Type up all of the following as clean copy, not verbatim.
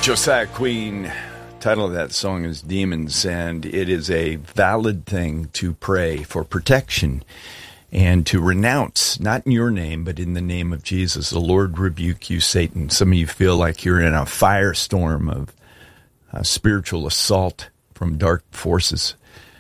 Josiah Queen, title of that song is Demons, and it is a valid thing to pray for protection and to renounce, not in your name, but in the name of Jesus. The Lord rebuke you, Satan. Some of you feel like you're in a firestorm of spiritual assault from dark forces.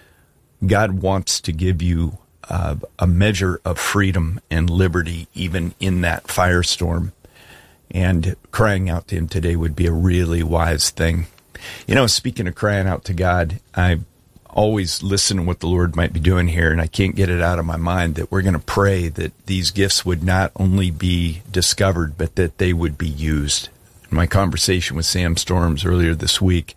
God wants to give you a measure of freedom and liberty even in that firestorm. And crying out to him today would be a really wise thing. You know, speaking of crying out to God, I always listen to what the Lord might be doing here, and I can't get it out of my mind that we're going to pray that these gifts would not only be discovered, but that they would be used. In my conversation with Sam Storms earlier this week,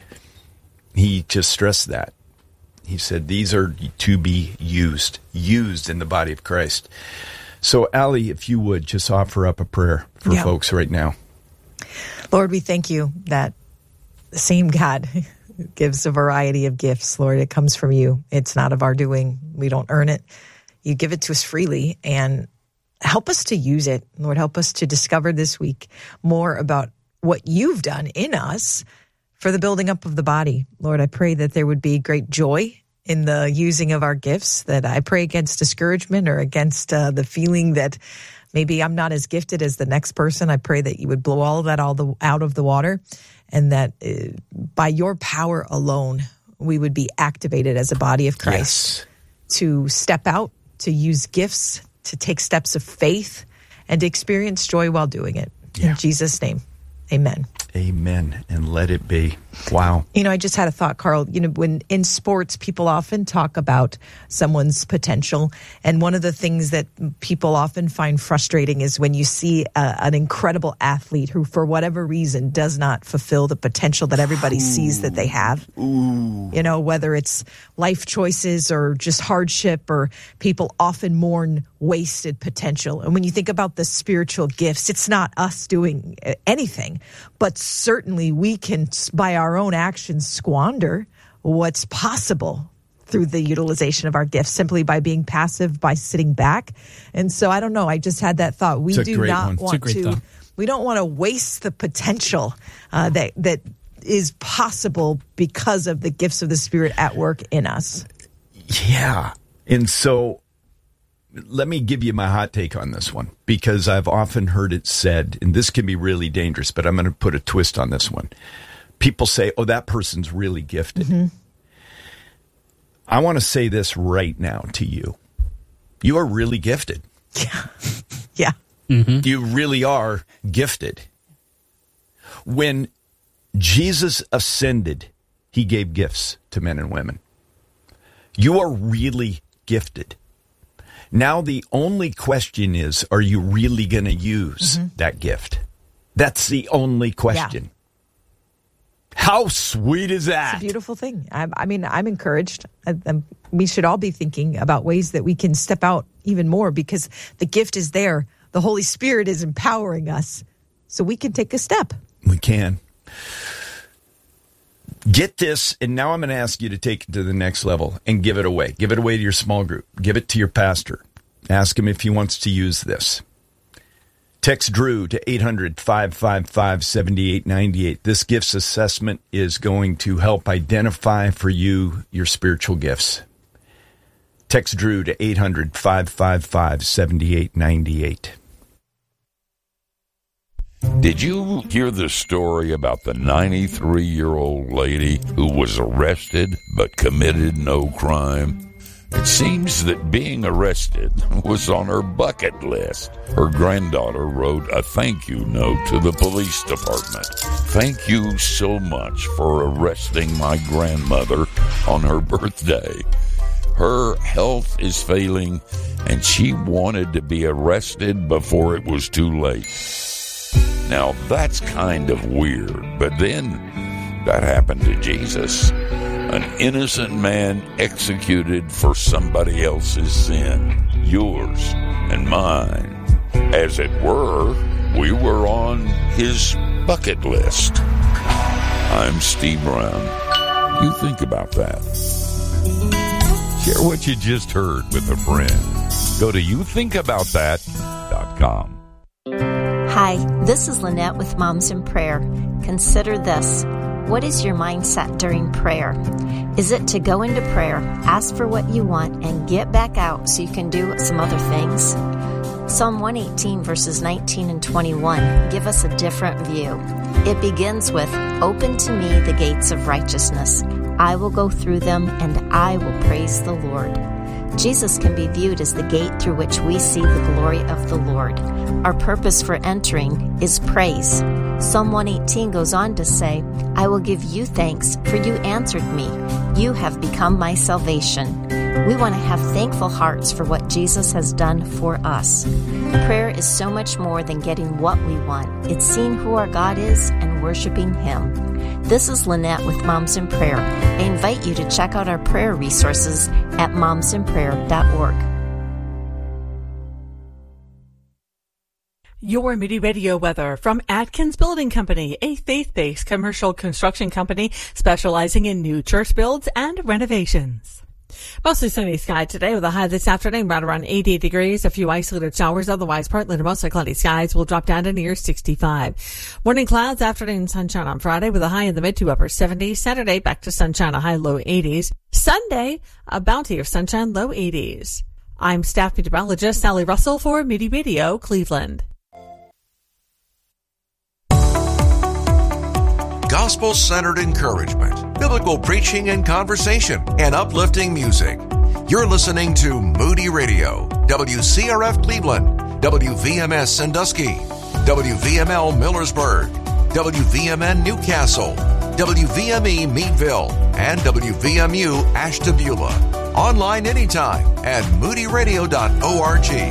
he just stressed that. He said, these are to be used in the body of Christ. So, Allie, if you would, just offer up a prayer for folks right now. Lord, we thank you that the same God gives a variety of gifts. Lord, it comes from you. It's not of our doing. We don't earn it. You give it to us freely, and help us to use it. Lord, help us to discover this week more about what you've done in us for the building up of the body. Lord, I pray that there would be great joy in the using of our gifts, that I pray against discouragement or against the feeling that maybe I'm not as gifted as the next person. I pray that you would blow all of that out of the water, and that by your power alone, we would be activated as a body of Christ to step out, to use gifts, to take steps of faith, and to experience joy while doing it. In Jesus' name, amen. Amen, and let it be. Wow. You know, I just had a thought, Carl. You know, when in sports, people often talk about someone's potential. And one of the things that people often find frustrating is when you see an incredible athlete who, for whatever reason, does not fulfill the potential that everybody sees that they have. You know, whether it's life choices or just hardship, or people often mourn wasted potential. And when you think about the spiritual gifts, it's not us doing anything, but certainly we can, by our own actions, squander what's possible through the utilization of our gifts simply by being passive, by sitting back. And so I don't know, I just had that thought. We do not want to, we don't want to waste the potential that is possible because of the gifts of the Spirit at work in us. Yeah. And so let me give you my hot take on this one, because I've often heard it said, and this can be really dangerous, but I'm going to put a twist on this one. People say, oh, that person's really gifted. Mm-hmm. I want to say this right now to you. You are really gifted. Yeah. Yeah. Mm-hmm. You really are gifted. When Jesus ascended, he gave gifts to men and women. You are really gifted. Now, the only question is, are you really going to use that gift? That's the only question. Yeah. How sweet is that? It's a beautiful thing. I mean, I'm encouraged. We should all be thinking about ways that we can step out even more, because the gift is there. The Holy Spirit is empowering us, so we can take a step. We can. Get this, and now I'm going to ask you to take it to the next level and give it away. Give it away to your small group. Give it to your pastor. Ask him if he wants to use this. Text Drew to 800-555-7898. This gifts assessment is going to help identify for you your spiritual gifts. Text Drew to 800-555-7898. Did you hear the story about the 93-year-old lady who was arrested but committed no crime? It seems that being arrested was on her bucket list. Her granddaughter wrote a thank you note to the police department. Thank you so much for arresting my grandmother on her birthday. Her health is failing, and she wanted to be arrested before it was too late. Now, that's kind of weird, but then that happened to Jesus. An innocent man executed for somebody else's sin, yours and mine. As it were, we were on his bucket list. I'm Steve Brown. You think about that. Share what you just heard with a friend. Go to youthinkaboutthat.com. Hi, this is Lynette with Moms in Prayer. Consider this. What is your mindset during prayer? Is it to go into prayer, ask for what you want, and get back out so you can do some other things? Psalm 118 verses 19 and 21 give us a different view. It begins with, "Open to me the gates of righteousness. I will go through them and I will praise the Lord." Jesus can be viewed as the gate through which we see the glory of the Lord. Our purpose for entering is praise. Psalm 118 goes on to say, "I will give you thanks, for you answered me. You have become my salvation." We want to have thankful hearts for what Jesus has done for us. Prayer is so much more than getting what we want. It's seeing who our God is and worshiping Him. This is Lynette with Moms in Prayer. I invite you to check out our prayer resources at momsinprayer.org. Your Moody Radio weather from Atkins Building Company, a faith-based commercial construction company specializing in new church builds and renovations. Mostly sunny sky today with a high this afternoon right around 80 degrees. A few isolated showers, otherwise partly to mostly cloudy skies will drop down to near 65. Morning clouds, afternoon sunshine on Friday with a high in the mid to upper 70s. Saturday back to sunshine, a high low 80s. Sunday, a bounty of sunshine, low 80s. I'm staff meteorologist Sally Russell for Moody Radio, Cleveland. Gospel-centered encouragement, biblical preaching and conversation, and uplifting music. You're listening to Moody Radio, WCRF Cleveland, WVMS Sandusky, WVML Millersburg, WVMN Newcastle, WVME Meadville, and WVMU Ashtabula. Online anytime at moodyradio.org.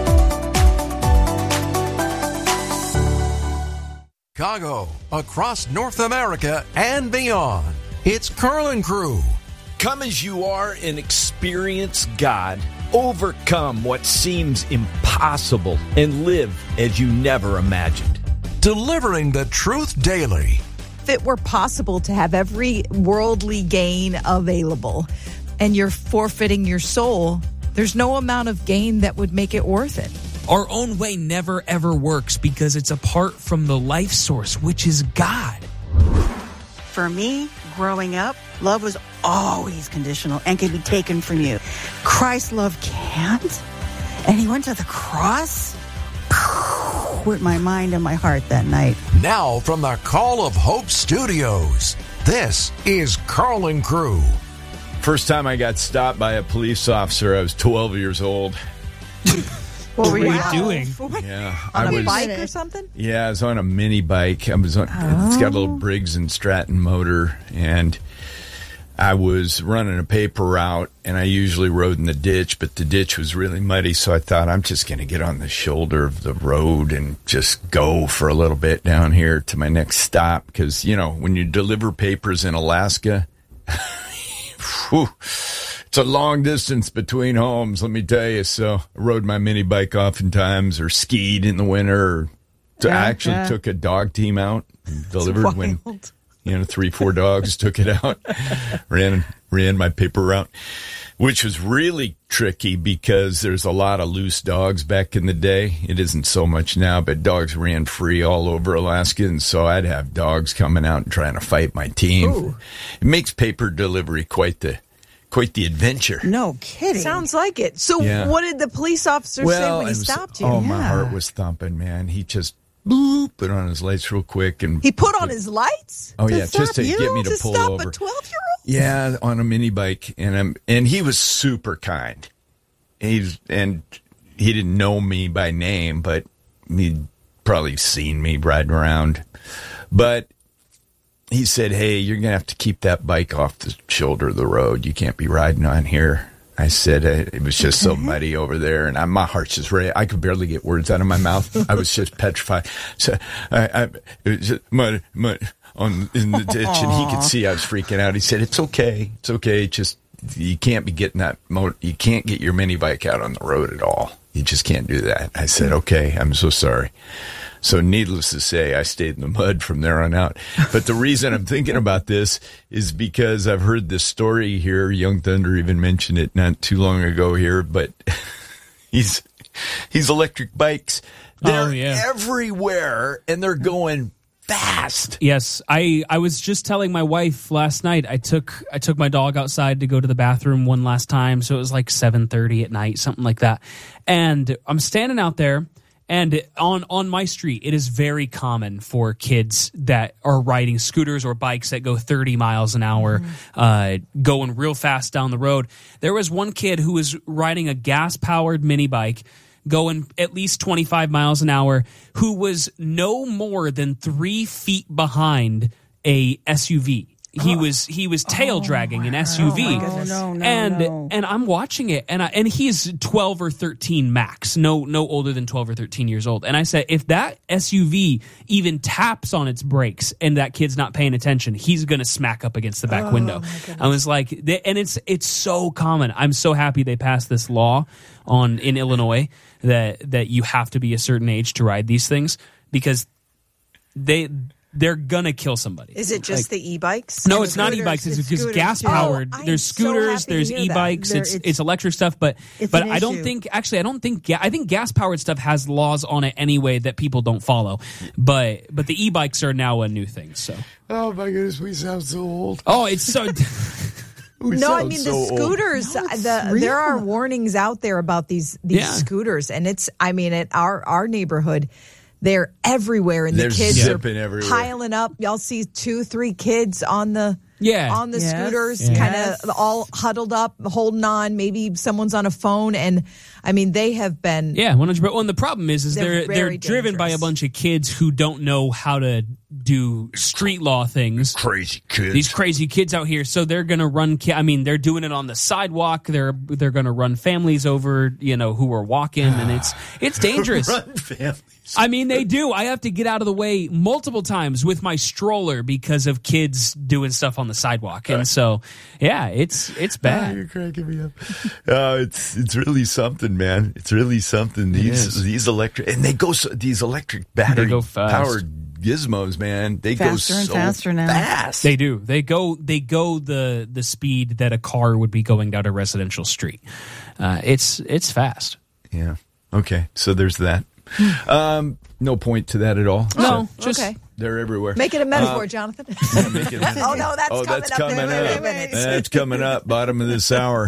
Chicago, across North America and beyond. It's Carlin Crew. Come as you are and experience God. Overcome what seems impossible and live as you never imagined. Delivering the truth daily. If it were possible to have every worldly gain available and you're forfeiting your soul, there's no amount of gain that would make it worth it. Our own way never, ever works because it's apart from the life source, which is God. For me, growing up, love was always conditional and could be taken from you. Christ's love can't. And He went to the cross with my mind and my heart that night. Now from the Call of Hope Studios, this is Carlin Crew. First time I got stopped by a police officer, I was 12 years old. What were you doing? Yeah, On a bike or something? Yeah, I was on a mini bike. I was on. It's got a little Briggs and Stratton motor, and I was running a paper route, and I usually rode in the ditch, but the ditch was really muddy, so I thought I'm just going to get on the shoulder of the road and just go for a little bit down here to my next stop, because, you know, when you deliver papers in Alaska, whew, it's a long distance between homes, let me tell you. So I rode my mini bike oftentimes, or skied in the winter, or I actually took a dog team out and delivered when, 3-4 dogs took it out, ran my paper route, which was really tricky because there's a lot of loose dogs back in the day. It isn't so much now, but dogs ran free all over Alaska, and so I'd have dogs coming out and trying to fight my team. Ooh. It makes paper delivery quite the adventure. No kidding. Sounds like it. So what did the police officer say when he stopped you? Oh, my heart was thumping, man. He just put on his lights real quick. And he put on his lights? Oh, yeah, just to get me to pull stop over. A 12-year-old? Yeah, on a mini bike. And he was super kind. And he didn't know me by name, but he'd probably seen me riding around. But he said, "Hey, you're going to have to keep that bike off the shoulder of the road. You can't be riding on here." I said, it was just so muddy over there, and my heart's just ready. I could barely get words out of my mouth. I was just petrified. So it was just mud in the ditch, and he could see I was freaking out. He said, "It's okay. It's okay. Just you can't be getting that you can't get your mini bike out on the road at all. You just can't do that." I said, "Okay, I'm so sorry." So needless to say, I stayed in the mud from there on out. But the reason I'm thinking about this is because I've heard this story here. Young Thunder even mentioned it not too long ago here, but he's electric bikes. They're everywhere, and they're going fast. Yes, I was just telling my wife last night. I took my dog outside to go to the bathroom one last time, so it was like 7:30 at night, something like that. And I'm standing out there, and on my street, it is very common for kids that are riding scooters or bikes that go 30 miles an hour, going real fast down the road. There was one kid who was riding a gas-powered mini bike, going at least 25 miles an hour, who was no more than 3 feet behind a SUV. He was tail dragging an SUV. And I'm watching it, and he's 12 or 13 max, no older than 12 or 13 years old. And I said, if that SUV even taps on its brakes and that kid's not paying attention, he's going to smack up against the back window. I was like, and it's so common. I'm so happy they passed this law in Illinois that you have to be a certain age to ride these things, because they're gonna kill somebody. Is it just the e-bikes? No, it's not e-bikes. It's gas powered. There's scooters. There's e-bikes. It's electric stuff. But I don't think I think gas powered stuff has laws on it anyway that people don't follow. But the e-bikes are now a new thing. So. Oh my goodness, we sound so old. Oh, it's so. No, I mean the scooters. There are warnings out there about these scooters, and it's. I mean, at our neighborhood, they're everywhere, and the kids are everywhere. Piling up. Y'all see 2-3 kids on the scooters, kind of all huddled up, holding on. Maybe someone's on a phone, and I mean they have been 100%. Well, and the problem is they're driven by a bunch of kids who don't know how to do street law things. Crazy kids. These crazy kids out here. So they're gonna run. I mean, they're doing it on the sidewalk. They're gonna run families over. Who are walking, and it's dangerous. Run families. I mean, they do. I have to get out of the way multiple times with my stroller because of kids doing stuff on the sidewalk. And so, it's bad. You're cracking me up. It's really something, man. It's really something. These electric, and these electric battery powered gizmos, man. They faster go and so faster now. Fast. They do. They go the speed that a car would be going down a residential street. It's fast. Yeah. Okay. So there's that. No point to that at all. No, okay. They're everywhere. Make it a metaphor, Jonathan. Make it a metaphor. Oh no, that's coming up. That's coming up. Bottom of this hour.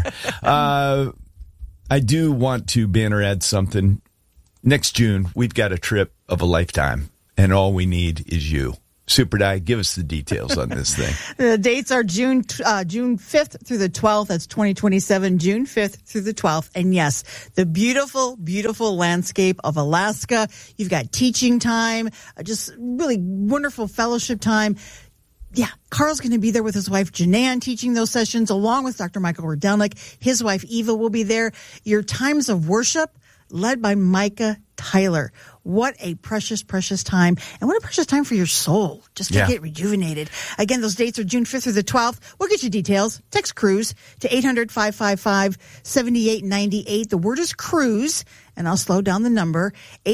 I do want to banner add something. Next June, we've got a trip of a lifetime, and all we need is you. Super Di, give us the details on this thing. The dates are June 5th through the 12th. That's 2027, June 5th through the 12th. And yes, the beautiful, beautiful landscape of Alaska. You've got teaching time, just really wonderful fellowship time. Yeah, Carl's going to be there with his wife, Janan, teaching those sessions, along with Dr. Michael Rodelnik. His wife, Eva, will be there. Your times of worship, led by Micah Tyler. What a precious, precious time. And what a precious time for your soul. Just to get rejuvenated. Again, those dates are June 5th through the 12th. We'll get you details. Text CRUISE to 800-555-7898. The word is CRUISE, and I'll slow down the number.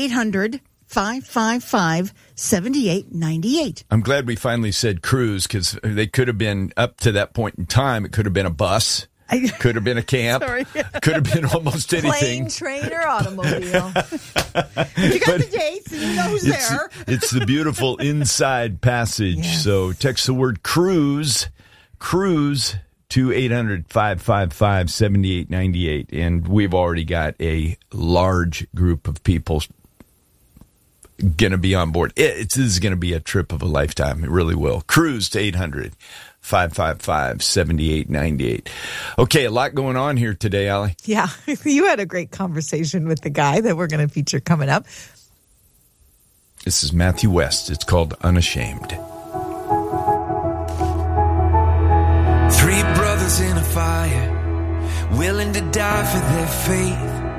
800-555-7898. I'm glad we finally said cruise, because they could have been, up to that point in time, it could have been a bus. Could have been a camp. Could have been almost anything. Plane, train, or automobile. You got the dates, and you know who's there. It's the beautiful inside passage. Yes. So text the word cruise to 800-555-7898. And we've already got a large group of people going to be on board. This is going to be a trip of a lifetime. It really will. Cruise to 800-555-7898. Okay, a lot going on here today, Allie. Yeah, you had a great conversation with the guy that we're going to feature coming up. This is Matthew West. It's called Unashamed. 3 brothers in a fire, willing to die for their faith.